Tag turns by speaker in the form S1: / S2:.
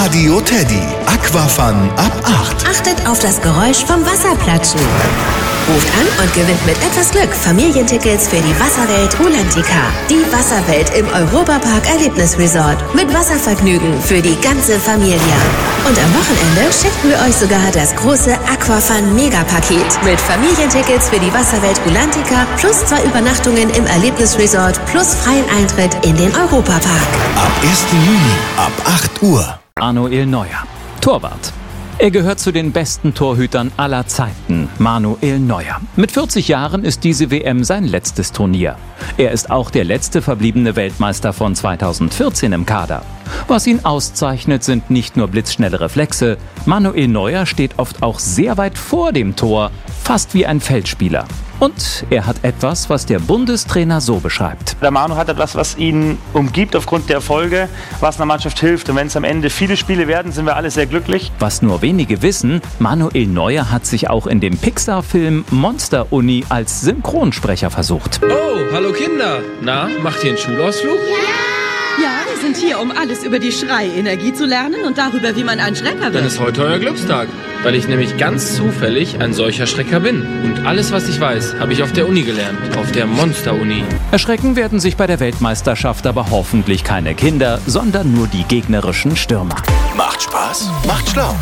S1: Radio Teddy. Aquafun ab 8.
S2: Achtet auf das Geräusch vom Wasserplatschen. Ruft an und gewinnt mit etwas Glück Familientickets für die Wasserwelt Rulantica. Die Wasserwelt im Europapark Erlebnisresort. Mit Wasservergnügen für die ganze Familie. Und am Wochenende schicken wir euch sogar das große Aquafun Megapaket. Mit Familientickets für die Wasserwelt Rulantica plus 2 Übernachtungen im Erlebnisresort plus freien Eintritt in den Europapark.
S1: Ab 1. Juni, ab 8 Uhr.
S3: Manuel Neuer, Torwart. Er gehört zu den besten Torhütern aller Zeiten, Manuel Neuer. Mit 40 Jahren ist diese WM sein letztes Turnier. Er ist auch der letzte verbliebene Weltmeister von 2014 im Kader. Was ihn auszeichnet, sind nicht nur blitzschnelle Reflexe. Manuel Neuer steht oft auch sehr weit vor dem Tor, fast wie ein Feldspieler. Und er hat etwas, was der Bundestrainer so beschreibt.
S4: Der Manu hat etwas, was ihn umgibt aufgrund der Erfolge, was einer Mannschaft hilft. Und wenn es am Ende viele Spiele werden, sind wir alle sehr glücklich.
S3: Was nur wenige wissen, Manuel Neuer hat sich auch in dem Pixar-Film Monster Uni als Synchronsprecher versucht.
S5: Oh, hallo Kinder. Na, macht ihr einen Schulausflug?
S6: Ja, wir sind hier, um alles über die Schrei-Energie zu lernen und darüber, wie man ein Schrecker wird.
S5: Dann ist heute euer Glückstag, weil ich nämlich ganz zufällig ein solcher Schrecker bin. Und alles, was ich weiß, habe ich auf der Uni gelernt, auf der Monster-Uni.
S3: Erschrecken werden sich bei der Weltmeisterschaft aber hoffentlich keine Kinder, sondern nur die gegnerischen Stürmer.
S1: Macht Spaß, macht schlau.